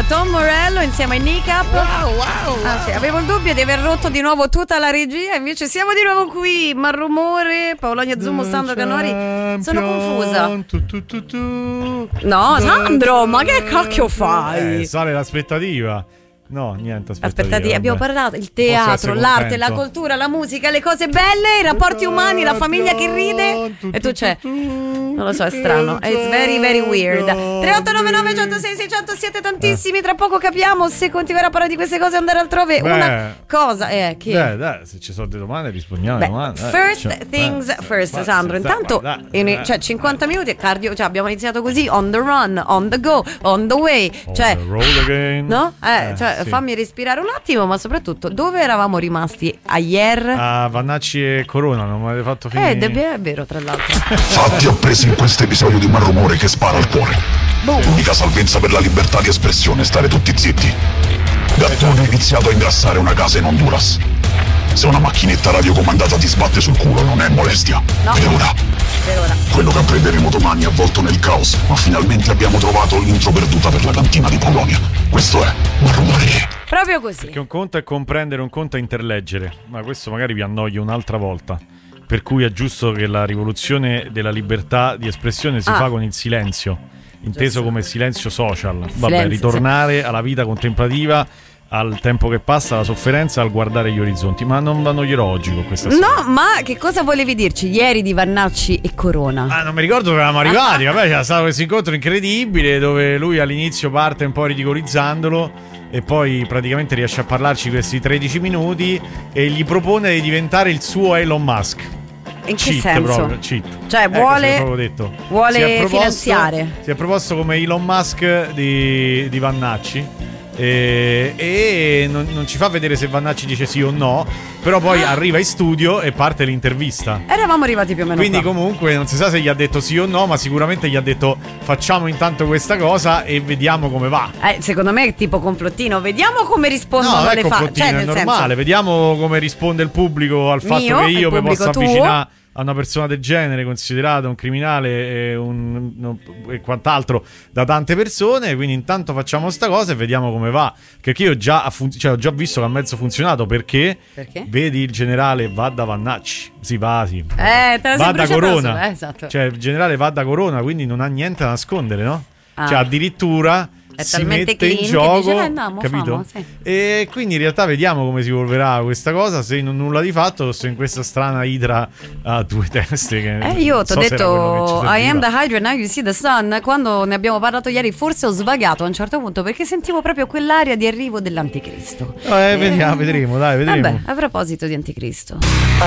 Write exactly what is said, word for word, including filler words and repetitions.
Tom Morello insieme a Nick Up. Wow, wow, wow. Ah, sì, avevo il dubbio di aver rotto di nuovo tutta la regia, invece siamo di nuovo qui. Marrumore, Paolonia Zummo, Sandro Canori. Sono confusa. Tu, tu, tu, tu. No, Sandro, ma che cacchio fai? Eh, sale l'aspettativa. No, niente, aspettativa. Aspettati, abbiamo parlato il teatro, l'arte, la cultura, la musica, le cose belle, i rapporti umani, la famiglia che ride. E tu c'è. Non lo so, è strano. It's very very weird. tre otto nove nove uno zero sei sei zero zero siete tantissimi. Tra poco capiamo se continuerà a parlare di queste cose o andare altrove. Beh, Una cosa è che Beh, dai, se ci sono delle domande rispondiamo alle Beh, domande. first Cioè, things eh, first, eh, Sandro. eh, Intanto, dai, in- dai, cioè cinquanta minuti cardio, cioè abbiamo iniziato così, on the run, on the go, on the way. On Cioè, the road again. no? Eh, Eh, cioè, sì. fammi respirare un attimo, ma soprattutto, dove eravamo rimasti a ieri? A Vannacci e Corona, non mi avete fatto finire. Eh, è è vero, tra l'altro. Fatti appresi in questo episodio di Marrumore che spara al cuore. L'unica salvezza per la libertà di espressione è stare tutti zitti. Gattone ha iniziato a ingrassare una casa in Honduras. Se una macchinetta radiocomandata ti sbatte sul culo non è molestia. No. Per ora. Per ora. Quello che apprenderemo domani è avvolto nel caos, ma finalmente abbiamo trovato l'intro perduta per la cantina di Polonia. Questo è Marrumore. Proprio così. Che un conto è comprendere, un conto è interleggere. Ma questo magari vi annoio un'altra volta. Per cui è giusto che la rivoluzione della libertà di espressione si Ah. fa con il silenzio, inteso Giusto. come silenzio social. Vabbè, Silenzio, ritornare alla vita contemplativa, al tempo che passa, alla sofferenza, al guardare gli orizzonti. Ma non annoierò oggi con questa storia. No, ma che cosa volevi dirci ieri di Vannacci e Corona? Ah, non mi ricordo dove eravamo arrivati. Vabbè, c'era stato questo incontro incredibile dove lui all'inizio parte un po' ridicolizzandolo e poi praticamente riesce a parlarci questi tredici minuti e gli propone di diventare il suo Elon Musk. In che Cheat senso? proprio, cheat. Cioè, Ecco, vuole- si è proprio detto. vuole Si è proposto- finanziare. Si è proposto come Elon Musk di, di Vannacci. E, e non, non ci fa vedere se Vannacci dice sì o no. Però poi arriva in studio e parte l'intervista. Eravamo arrivati più o meno Quindi qua. comunque non si sa se gli ha detto sì o no, ma sicuramente gli ha detto facciamo intanto questa cosa e vediamo come va. Eh, secondo me è tipo complottino. Vediamo come rispondono No, non è le fa. complottino, Cioè, è nel normale. senso, Vediamo come risponde il pubblico al fatto Mio, che il io mi pubblico possa tuo. avvicinare a una persona del genere, considerato un criminale e, un, no, e quant'altro da tante persone. Quindi intanto facciamo sta cosa e vediamo come va. Perché io già, ha fun- cioè, ho già visto che ha mezzo funzionato. Perché? Perché? Vedi il generale va da Vannacci. Si va, sì. Eh, te la va sei da bruciata Corona. sulla- eh, esatto. Cioè il generale va da Corona, quindi non ha niente da nascondere, no? Ah. Cioè addirittura È si talmente mette clean in che gioco, dice, "Eh, andiamo, capito? famo, sì." E quindi in realtà vediamo come si evolverà questa cosa. Se non nulla di fatto, sto in questa strana idra a due teste che Eh, io ti ho non so se era quello che detto ci I am serviva. the Hydra, now you see the sun. Quando ne abbiamo parlato ieri forse ho svagato a un certo punto perché sentivo proprio quell'aria di arrivo dell'anticristo. Eh, vediamo, vedremo, dai, vedremo. Vabbè, a proposito di anticristo